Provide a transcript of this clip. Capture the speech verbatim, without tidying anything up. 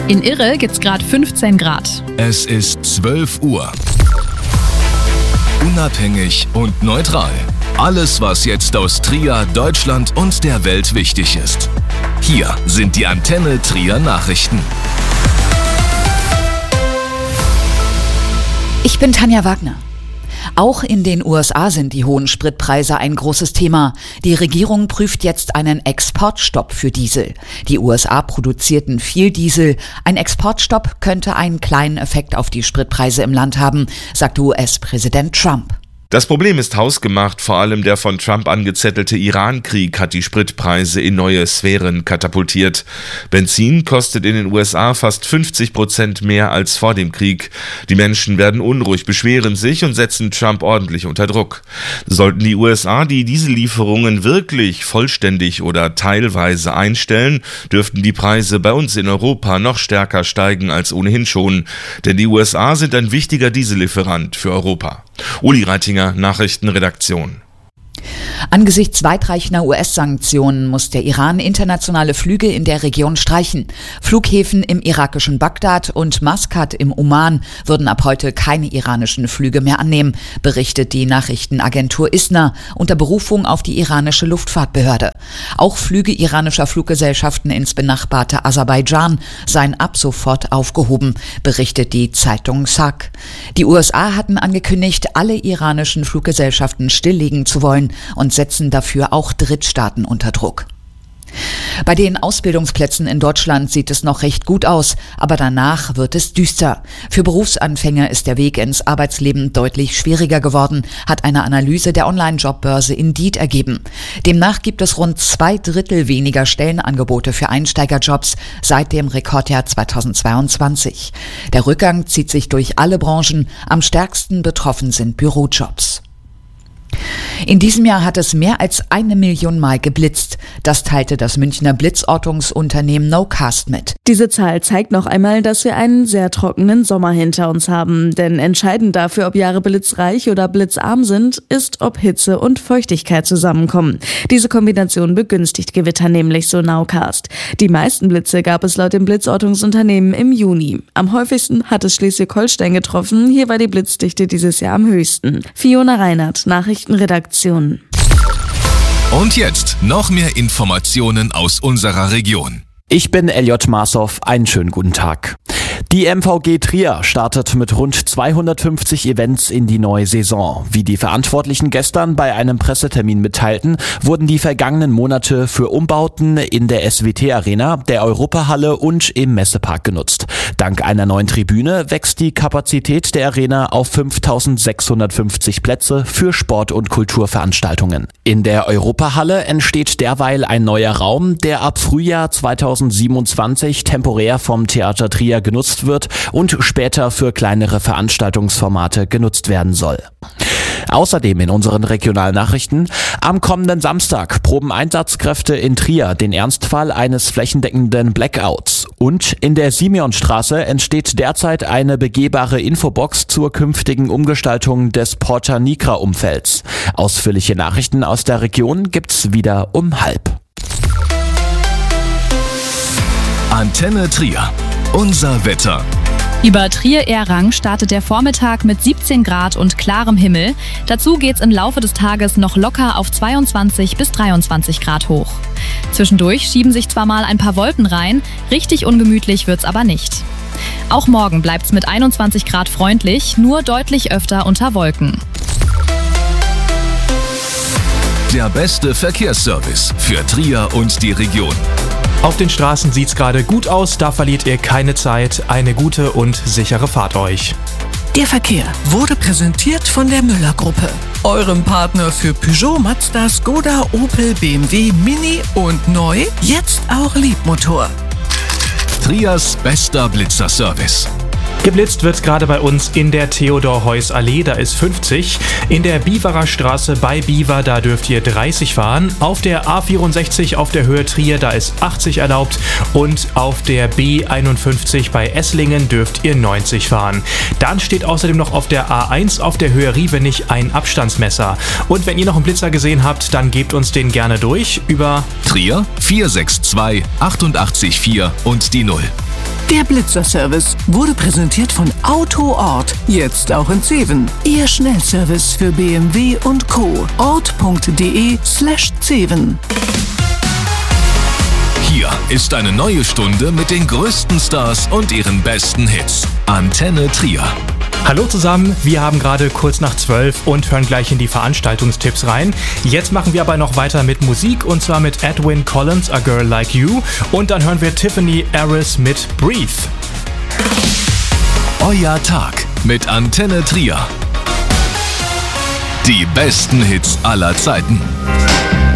In Irre gibt's gerade fünfzehn Grad. Es ist zwölf Uhr. Unabhängig und neutral. Alles, was jetzt aus Trier, Deutschland und der Welt wichtig ist. Hier sind die Antenne Trier Nachrichten. Ich bin Tanja Wagner. Auch in den U S A sind die hohen Spritpreise ein großes Thema. Die Regierung prüft jetzt einen Exportstopp für Diesel. Die U S A produzierten viel Diesel. Ein Exportstopp könnte einen kleinen Effekt auf die Spritpreise im Land haben, sagte U S-Präsident Trump. Das Problem ist hausgemacht, vor allem der von Trump angezettelte Iran-Krieg hat die Spritpreise in neue Sphären katapultiert. Benzin kostet in den U S A fast fünfzig Prozent mehr als vor dem Krieg. Die Menschen werden unruhig, beschweren sich und setzen Trump ordentlich unter Druck. Sollten die U S A die Diesellieferungen wirklich vollständig oder teilweise einstellen, dürften die Preise bei uns in Europa noch stärker steigen als ohnehin schon. Denn die U S A sind ein wichtiger Diesellieferant für Europa. Uli Reitinger, Nachrichtenredaktion. Angesichts weitreichender U S-Sanktionen muss der Iran internationale Flüge in der Region streichen. Flughäfen im irakischen Bagdad und Maskat im Oman würden ab heute keine iranischen Flüge mehr annehmen, berichtet die Nachrichtenagentur ISNA unter Berufung auf die iranische Luftfahrtbehörde. Auch Flüge iranischer Fluggesellschaften ins benachbarte Aserbaidschan seien ab sofort aufgehoben, berichtet die Zeitung S A Q. Die U S A hatten angekündigt, alle iranischen Fluggesellschaften stilllegen zu wollen und setzen dafür auch Drittstaaten unter Druck. Bei den Ausbildungsplätzen in Deutschland sieht es noch recht gut aus, aber danach wird es düster. Für Berufsanfänger ist der Weg ins Arbeitsleben deutlich schwieriger geworden, hat eine Analyse der Online-Jobbörse Indeed ergeben. Demnach gibt es rund zwei Drittel weniger Stellenangebote für Einsteigerjobs seit dem Rekordjahr zweitausendzweiundzwanzig. Der Rückgang zieht sich durch alle Branchen, am stärksten betroffen sind Bürojobs. In diesem Jahr hat es mehr als eine Million Mal geblitzt. Das teilte das Münchner Blitzortungsunternehmen Nocast mit. Diese Zahl zeigt noch einmal, dass wir einen sehr trockenen Sommer hinter uns haben. Denn entscheidend dafür, ob Jahre blitzreich oder blitzarm sind, ist, ob Hitze und Feuchtigkeit zusammenkommen. Diese Kombination begünstigt Gewitter nämlich, so Nowcast. Die meisten Blitze gab es laut dem Blitzortungsunternehmen im Juni. Am häufigsten hat es Schleswig-Holstein getroffen. Hier war die Blitzdichte dieses Jahr am höchsten. Fiona Reinhardt, Nachrichtenredaktion. Und jetzt noch mehr Informationen aus unserer Region. Ich bin Elliot Marshoff, einen schönen guten Tag. Die M V G Trier startet mit rund zweihundertfünfzig Events in die neue Saison. Wie die Verantwortlichen gestern bei einem Pressetermin mitteilten, wurden die vergangenen Monate für Umbauten in der S W T-Arena, der Europahalle und im Messepark genutzt. Dank einer neuen Tribüne wächst die Kapazität der Arena auf fünftausendsechshundertfünfzig Plätze für Sport- und Kulturveranstaltungen. In der Europahalle entsteht derweil ein neuer Raum, der ab Frühjahr zweitausendsiebenundzwanzig temporär vom Theater Trier genutzt wird und später für kleinere Veranstaltungsformate genutzt werden soll. Außerdem in unseren regionalen Nachrichten: Am kommenden Samstag proben Einsatzkräfte in Trier den Ernstfall eines flächendeckenden Blackouts. Und in der Simeonstraße entsteht derzeit eine begehbare Infobox zur künftigen Umgestaltung des Porta Nigra-Umfelds. Ausführliche Nachrichten aus der Region gibt's wieder um halb. Antenne Trier. Unser Wetter. Über Trier-Errang startet der Vormittag mit siebzehn Grad und klarem Himmel. Dazu geht's im Laufe des Tages noch locker auf zweiundzwanzig bis dreiundzwanzig Grad hoch. Zwischendurch schieben sich zwar mal ein paar Wolken rein, richtig ungemütlich wird's aber nicht. Auch morgen bleibt's mit einundzwanzig Grad freundlich, nur deutlich öfter unter Wolken. Der beste Verkehrsservice für Trier und die Region. Auf den Straßen sieht's gerade gut aus, da verliert ihr keine Zeit. Eine gute und sichere Fahrt euch. Der Verkehr wurde präsentiert von der Müller-Gruppe, eurem Partner für Peugeot, Mazda, Skoda, Opel, B M W, Mini und neu, jetzt auch Leapmotor. Triers bester Blitzerservice. Geblitzt wird gerade bei uns in der Theodor-Heuss-Allee, da ist fünfzig. In der Biverer Straße bei Biver, da dürft ihr dreißig fahren. Auf der A vierundsechzig auf der Höhe Trier, da ist achtzig erlaubt. Und auf der B einundfünfzig bei Esslingen dürft ihr neunzig fahren. Dann steht außerdem noch auf der A eins auf der Höhe Rievenich ein Abstandsmesser. Und wenn ihr noch einen Blitzer gesehen habt, dann gebt uns den gerne durch über Trier vier sechs zwei acht acht vier und die null. Der Blitzer-Service wurde präsentiert von AutoOrt, jetzt auch in Zeven. Ihr Schnellservice für B M W und Co. ort.de slash Zeven. Hier ist eine neue Stunde mit den größten Stars und ihren besten Hits. Antenne Trier. Hallo zusammen, wir haben gerade kurz nach zwölf und hören gleich in die Veranstaltungstipps rein. Jetzt machen wir aber noch weiter mit Musik und zwar mit Edwyn Collins, A Girl Like You, und dann hören wir Tiffany Harris mit Breathe. Euer Tag mit Antenne Trier. Die besten Hits aller Zeiten.